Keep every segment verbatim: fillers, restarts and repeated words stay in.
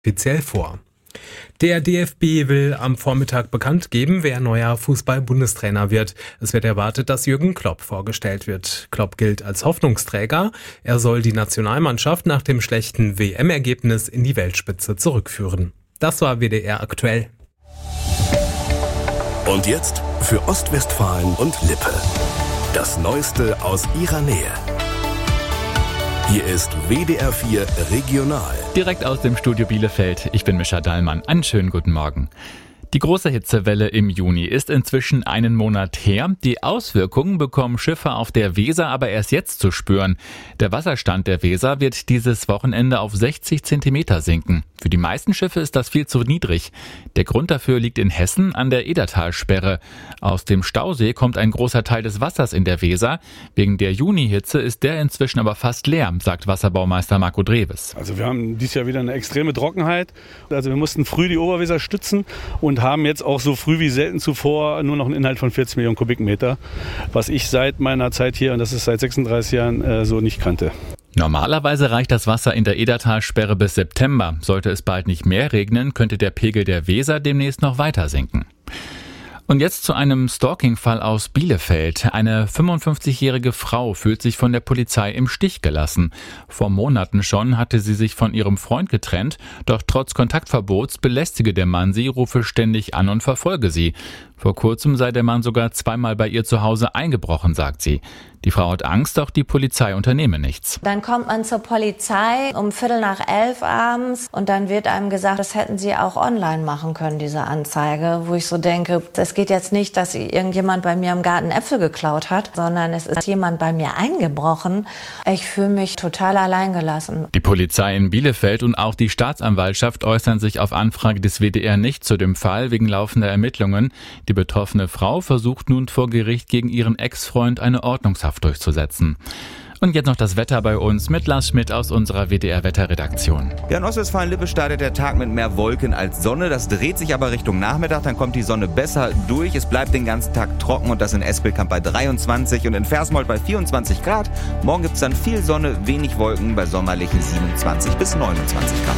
offiziell vor. Der D F B will am Vormittag bekannt geben, wer neuer Fußball-Bundestrainer wird. Es wird erwartet, dass Jürgen Klopp vorgestellt wird. Klopp gilt als Hoffnungsträger. Er soll die Nationalmannschaft nach dem schlechten W M-Ergebnis in die Weltspitze zurückführen. Das war W D R aktuell. Und jetzt für Ostwestfalen und Lippe. Das Neueste aus ihrer Nähe. Hier ist W D R vier Regional. Direkt aus dem Studio Bielefeld. Ich bin Mischa Dallmann. Einen schönen guten Morgen. Die große Hitzewelle im Juni ist inzwischen einen Monat her. Die Auswirkungen bekommen Schiffe auf der Weser aber erst jetzt zu spüren. Der Wasserstand der Weser wird dieses Wochenende auf sechzig Zentimeter sinken. Für die meisten Schiffe ist das viel zu niedrig. Der Grund dafür liegt in Hessen an der Edertalsperre. Aus dem Stausee kommt ein großer Teil des Wassers in der Weser. Wegen der Junihitze ist der inzwischen aber fast leer, sagt Wasserbaumeister Marco Dreves. Also wir haben dieses Jahr wieder eine extreme Trockenheit. Also wir mussten früh die Oberweser stützen und haben jetzt auch so früh wie selten zuvor nur noch einen Inhalt von vierzig Millionen Kubikmeter, was ich seit meiner Zeit hier, und das ist seit sechsunddreißig Jahren, äh, so nicht kannte. Normalerweise reicht das Wasser in der Edertalsperre bis September. Sollte es bald nicht mehr regnen, könnte der Pegel der Weser demnächst noch weiter sinken. Und jetzt zu einem Stalking-Fall aus Bielefeld. Eine fünfundfünfzigjährige Frau fühlt sich von der Polizei im Stich gelassen. Vor Monaten schon hatte sie sich von ihrem Freund getrennt, doch trotz Kontaktverbots belästige der Mann sie, rufe ständig an und verfolge sie. Vor kurzem sei der Mann sogar zweimal bei ihr zu Hause eingebrochen, sagt sie. Die Frau hat Angst, doch die Polizei unternehme nichts. Dann kommt man zur Polizei um Viertel nach elf abends und dann wird einem gesagt, das hätten sie auch online machen können, diese Anzeige. Wo ich so denke, es geht jetzt nicht, dass irgendjemand bei mir im Garten Äpfel geklaut hat, sondern es ist jemand bei mir eingebrochen. Ich fühle mich total alleingelassen. Die Polizei in Bielefeld und auch die Staatsanwaltschaft äußern sich auf Anfrage des W D R nicht zu dem Fall wegen laufender Ermittlungen. Die betroffene Frau versucht nun vor Gericht gegen ihren Ex-Freund eine Ordnungshaft durchzusetzen. Und jetzt noch das Wetter bei uns mit Lars Schmidt aus unserer W D R-Wetterredaktion. Ja, in Ostwestfalen-Lippe startet der Tag mit mehr Wolken als Sonne. Das dreht sich aber Richtung Nachmittag, dann kommt die Sonne besser durch. Es bleibt den ganzen Tag trocken und das in Espelkamp bei dreiundzwanzig und in Versmold bei vierundzwanzig Grad. Morgen gibt es dann viel Sonne, wenig Wolken bei sommerlichen siebenundzwanzig bis neunundzwanzig Grad.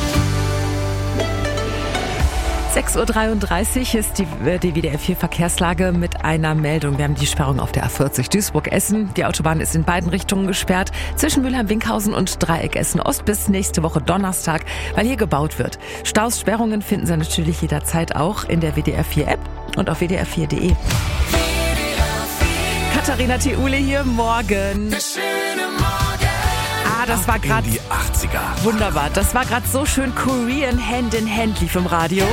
sechs Uhr dreiunddreißig ist die, die W D R vier Verkehrslage mit einer Meldung. Wir haben die Sperrung auf der A vierzig Duisburg-Essen. Die Autobahn ist in beiden Richtungen gesperrt. Zwischen Mülheim-Winkhausen und Dreieck Essen-Ost bis nächste Woche Donnerstag, weil hier gebaut wird. Staus, Sperrungen finden Sie natürlich jederzeit auch in der W D R vier App und auf w d r vier punkt d e. Katharina Theule hier, morgen. Ah, das war gerade die achtziger. Wunderbar. Das war gerade so schön. Korean Hand in Hand lief im Radio.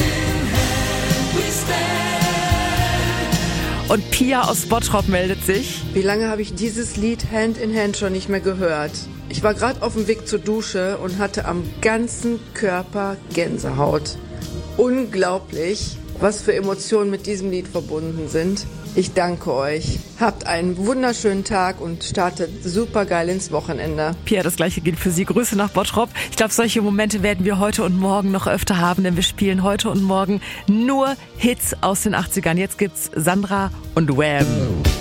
Und Pia aus Bottrop meldet sich. Wie lange habe ich dieses Lied Hand in Hand schon nicht mehr gehört? Ich war gerade auf dem Weg zur Dusche und hatte am ganzen Körper Gänsehaut. Unglaublich, was für Emotionen mit diesem Lied verbunden sind. Ich danke euch. Habt einen wunderschönen Tag und startet super geil ins Wochenende. Pia, das gleiche gilt für Sie. Grüße nach Bottrop. Ich glaube, solche Momente werden wir heute und morgen noch öfter haben, denn wir spielen heute und morgen nur Hits aus den achtzigern. Jetzt gibt's Sandra und Wham!